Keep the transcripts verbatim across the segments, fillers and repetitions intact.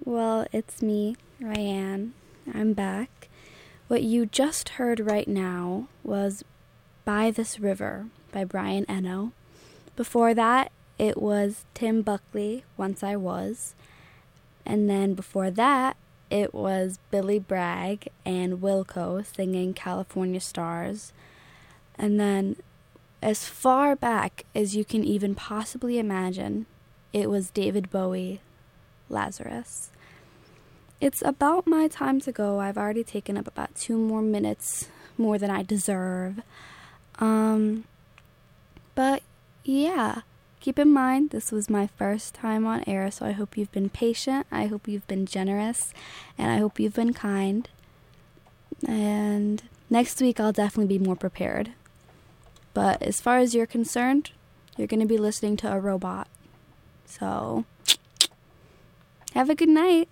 Well, it's me, Ryan. I'm back. What you just heard right now was By This River by Brian Eno. Before that, it was Tim Buckley, Once I Was. And then before that, it was Billy Bragg and Wilco singing California Stars. And then, as far back as you can even possibly imagine, it was David Bowie, Lazarus. It's about my time to go. I've already taken up about two more minutes more than I deserve. Um, but yeah, keep in mind this was my first time on air, so I hope you've been patient, I hope you've been generous, and I hope you've been kind. And next week I'll definitely be more prepared. But as far as you're concerned, you're going to be listening to a robot. So, have a good night.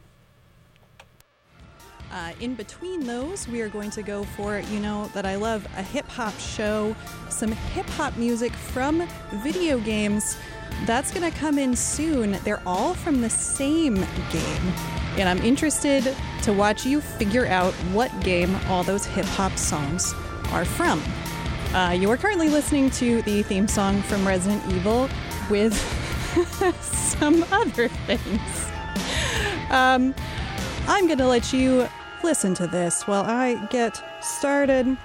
Uh, in between those, we are going to go for, you know, that I love a hip-hop show, some hip-hop music from video games. That's going to come in soon. They're all from the same game. And I'm interested to watch you figure out what game all those hip-hop songs are from. Uh, you are currently listening to the theme song from Resident Evil with some other things. Um, I'm going to let you listen to this while I get started.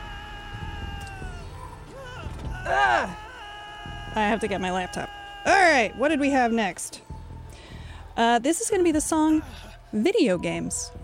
Ah! I have to get my laptop. All right, what did we have next? Uh, this is going to be the song Video Games